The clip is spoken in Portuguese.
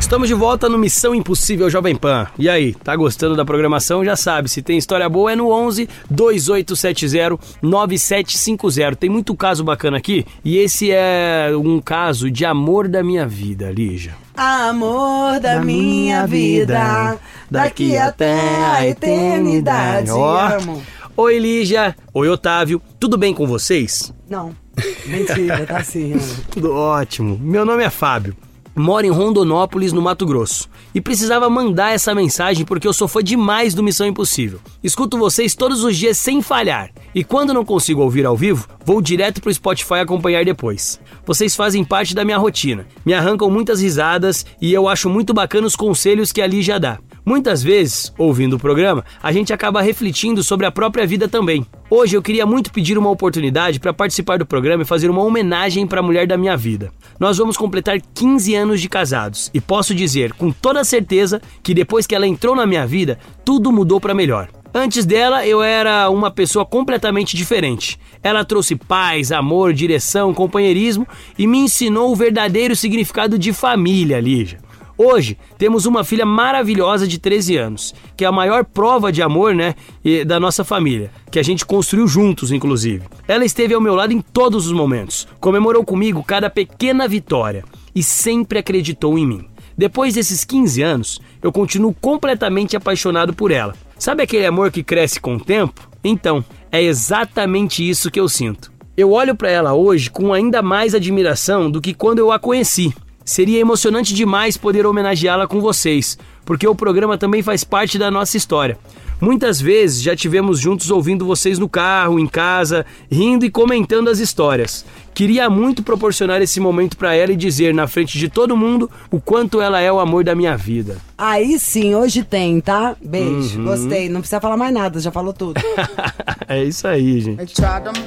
Estamos de volta no Missão Impossível Jovem Pan. E aí, tá gostando da programação? Já sabe, se tem história boa é no 11 2870 9750. Tem muito caso bacana aqui e esse é um caso de amor da minha vida, Lígia. Amor da minha vida, daqui até a eternidade. Amo. Oi, Lígia. Oi, Otávio. Tudo bem com vocês? Não, mentira, tá assim. Tudo ótimo. Meu nome é Fábio. Moro em Rondonópolis, no Mato Grosso. E precisava mandar essa mensagem porque eu sou fã demais do Missão Impossível. Escuto vocês todos os dias sem falhar. E quando não consigo ouvir ao vivo, vou direto pro Spotify acompanhar depois. Vocês fazem parte da minha rotina. Me arrancam muitas risadas e eu acho muito bacana os conselhos que a Lígia dá. Muitas vezes, ouvindo o programa, a gente acaba refletindo sobre a própria vida também. Hoje eu queria muito pedir uma oportunidade para participar do programa e fazer uma homenagem para a mulher da minha vida. Nós vamos completar 15 anos de casados e posso dizer com toda certeza que depois que ela entrou na minha vida, tudo mudou para melhor. Antes dela, eu era uma pessoa completamente diferente. Ela trouxe paz, amor, direção, companheirismo e me ensinou o verdadeiro significado de família, Lígia. Hoje, temos uma filha maravilhosa de 13 anos, que é a maior prova de amor, da nossa família, que a gente construiu juntos, inclusive. Ela esteve ao meu lado em todos os momentos, comemorou comigo cada pequena vitória e sempre acreditou em mim. Depois desses 15 anos, eu continuo completamente apaixonado por ela. Sabe aquele amor que cresce com o tempo? Então, é exatamente isso que eu sinto. Eu olho para ela hoje com ainda mais admiração do que quando eu a conheci. Seria emocionante demais poder homenageá-la com vocês, porque o programa também faz parte da nossa história. Muitas vezes já tivemos juntos ouvindo vocês no carro, em casa, rindo e comentando as histórias. Queria muito proporcionar esse momento para ela e dizer na frente de todo mundo o quanto ela é o amor da minha vida. Aí sim, hoje tem, tá? Beijo, gostei. Não precisa falar mais nada, já falou tudo. É isso aí, gente.